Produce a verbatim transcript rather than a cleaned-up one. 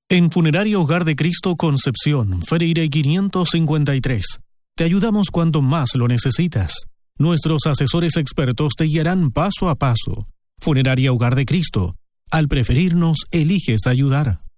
En Funeraria Hogar de Cristo Concepción, Freire quinientos cincuenta y tres, te ayudamos cuando más lo necesitas. Nuestros asesores expertos te guiarán paso a paso. Funeraria Hogar de Cristo. Al preferirnos, eliges ayudar.